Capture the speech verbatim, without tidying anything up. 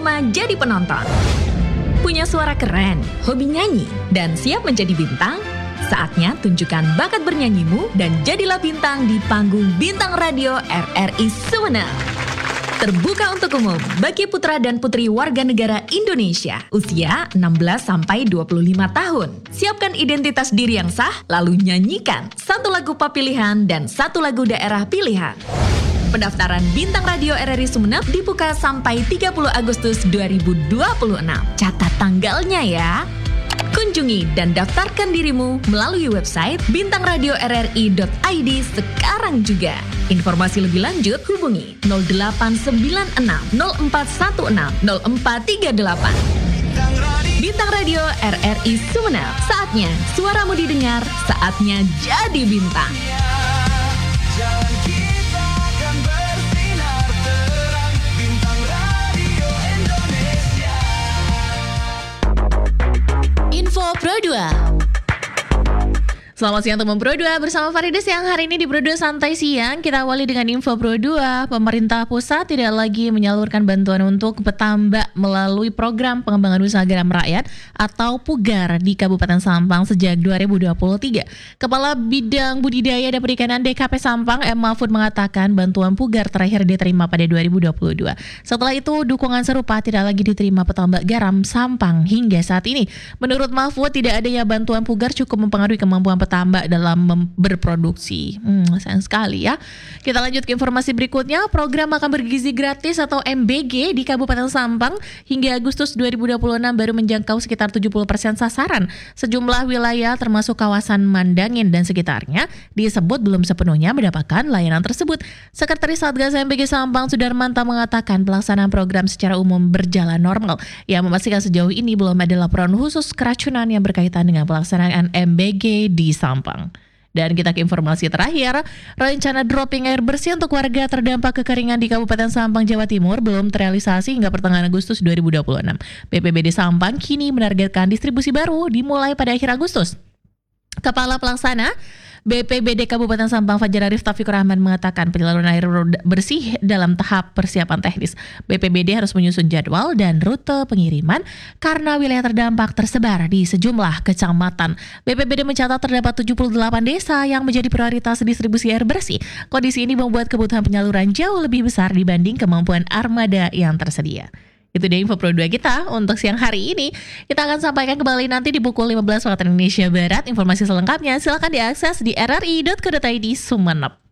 cuma jadi penonton. Punya suara keren, hobi nyanyi, dan siap menjadi bintang? Saatnya tunjukkan bakat bernyanyimu dan jadilah bintang di panggung Bintang Radio R R I Sumeneb. Terbuka untuk umum bagi putra dan putri warga negara Indonesia usia enam belas sampai dua puluh lima tahun. Siapkan identitas diri yang sah, lalu nyanyikan satu lagu pop pilihan dan satu lagu daerah pilihan. Pendaftaran Bintang Radio R R I Sumeneb dibuka sampai tiga puluh Agustus dua ribu dua puluh enam. Catat tanggalnya ya. Kunjungi dan daftarkan dirimu melalui website bintang radio r r i dot i d sekarang juga. Informasi lebih lanjut hubungi nol delapan sembilan enam nol empat satu enam nol empat tiga delapan. Bintang Radio R R I Sumeneb. Saatnya suaramu didengar, saatnya jadi bintang. Info Pro dua. Selamat siang teman Pro dua, bersama Farides yang hari ini di Pro dua Santai Siang. Kita awali dengan info Pro dua. Pemerintah pusat tidak lagi menyalurkan bantuan untuk petambak melalui program pengembangan usaha garam rakyat atau PUGAR di Kabupaten Sampang sejak dua ribu dua puluh tiga. Kepala Bidang Budidaya dan Perikanan D K P Sampang, M. Mahfud, mengatakan bantuan PUGAR terakhir diterima pada dua ribu dua puluh dua. Setelah itu, dukungan serupa tidak lagi diterima petambak garam Sampang hingga saat ini. Menurut Mahfud, tidak adanya bantuan PUGAR cukup mempengaruhi kemampuan petambak dalam mem- berproduksi. Hmm, sayang sekali ya. Kita lanjut ke informasi berikutnya. Program makan bergizi gratis atau M B G di Kabupaten Sampang hingga Agustus dua ribu dua puluh enam baru menjangkau sekitar tujuh puluh persen sasaran. Sejumlah wilayah termasuk kawasan Mandangin dan sekitarnya disebut belum sepenuhnya mendapatkan layanan tersebut. Sekretaris Satgas M B G Sampang, Sudarmanta, mengatakan pelaksanaan program secara umum berjalan normal. Ia memastikan sejauh ini belum ada laporan khusus keracunan yang berkaitan dengan pelaksanaan M B G di Sampang. Dan kita ke informasi terakhir, rencana dropping air bersih untuk warga terdampak kekeringan di Kabupaten Sampang, Jawa Timur belum terrealisasi hingga pertengahan Agustus dua ribu dua puluh enam. B P B D Sampang kini menargetkan distribusi baru dimulai pada akhir Agustus. Kepala Pelaksana B P B D Kabupaten Sampang, Fajar Arif Taufikur Rahman, mengatakan penyaluran air bersih dalam tahap persiapan teknis. B P B D harus menyusun jadwal dan rute pengiriman karena wilayah terdampak tersebar di sejumlah kecamatan. B P B D mencatat terdapat tujuh puluh delapan desa yang menjadi prioritas distribusi air bersih. Kondisi ini membuat kebutuhan penyaluran jauh lebih besar dibanding kemampuan armada yang tersedia. Itu dia info Pro dua kita untuk siang hari ini. Kita akan sampaikan kembali nanti di pukul lima belas waktu Indonesia Barat. Informasi selengkapnya silakan diakses di r r i dot co dot i d Sumeneb.